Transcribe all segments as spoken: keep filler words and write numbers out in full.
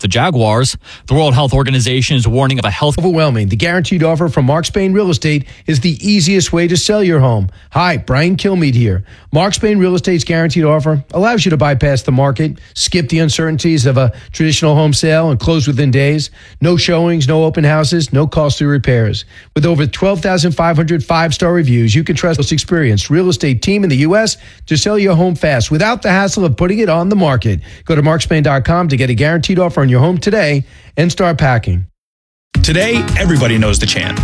the Jaguars. The World Health Organization is warning of a health overwhelming. The guaranteed offer from Mark Spain Real Estate is the easiest way to sell your home. Hi, Brian Kilmeade here. Mark Spain Real Estate's guaranteed offer allows you to bypass the market, skip the uncertainties of a traditional home sale, and close within days. No showings, no open houses, no costly repairs. With over twelve thousand five hundred five-star reviews, you can trust this experienced real estate team in the U S to sell your home fast without the hassle of putting it on the market. Go to mark spain dot com to get a guaranteed offer on your home today and start packing. Today, everybody knows the chant.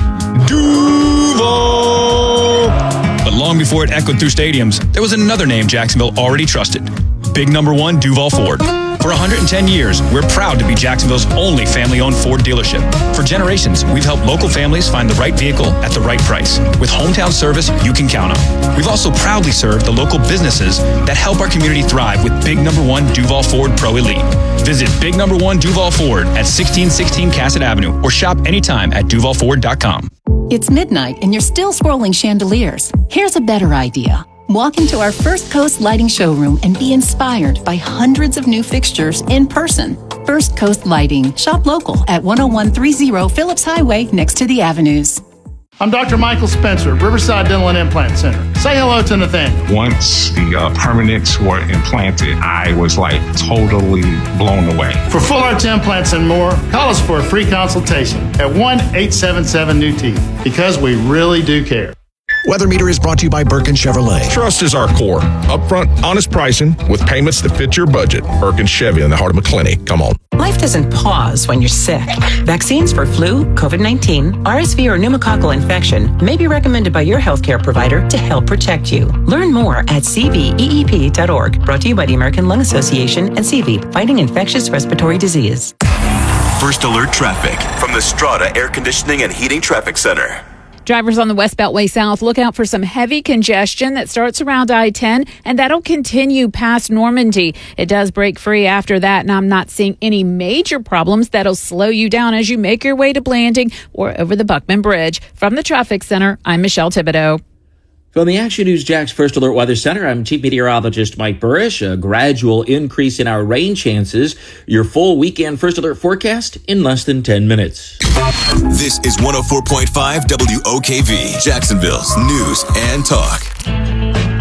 Duval! But long before it echoed through stadiums, there was another name Jacksonville already trusted. Big number one, Duval Ford. For one hundred ten years, we're proud to be Jacksonville's only family-owned Ford dealership. For generations, we've helped local families find the right vehicle at the right price, with hometown service you can count on. We've also proudly served the local businesses that help our community thrive with Big Number One Duval Ford Pro Elite. Visit Big Number One Duval Ford at sixteen sixteen Cassett Avenue or shop anytime at duval ford dot com. It's midnight and you're still scrolling chandeliers. Here's a better idea. Walk into our First Coast Lighting showroom and be inspired by hundreds of new fixtures in person. First Coast Lighting. Shop local at one oh one thirty Phillips Highway next to the Avenues. I'm Doctor Michael Spencer, Riverside Dental and Implant Center. Say hello to Nathaniel. Once the uh, permanents were implanted, I was like totally blown away. For full arch implants and more, call us for a free consultation at one eight seven seven new teeth because we really do care. Weather Meter is brought to you by Birkin Chevrolet. Trust is our core. Upfront, honest pricing with payments that fit your budget. Birkin Chevy in the heart of McClenny. Come on. Life doesn't pause when you're sick. Vaccines for flu, covid nineteen, R S V, or pneumococcal infection may be recommended by your healthcare provider to help protect you. Learn more at c v e e p dot org. Brought to you by the American Lung Association and C V, fighting infectious respiratory disease. First Alert Traffic from the Strata Air Conditioning and Heating Traffic Center. Drivers on the West Beltway South, look out for some heavy congestion that starts around I ten, and that'll continue past Normandy. It does break free after that, and I'm not seeing any major problems that'll slow you down as you make your way to Blanding or over the Buckman Bridge. From the Traffic Center, I'm Michelle Thibodeau. From the Action News Jax First Alert Weather Center, I'm Chief Meteorologist Mike Burrish. A gradual increase in our rain chances. Your full weekend First Alert forecast in less than ten minutes. This is one oh four point five W O K V, Jacksonville's news and talk.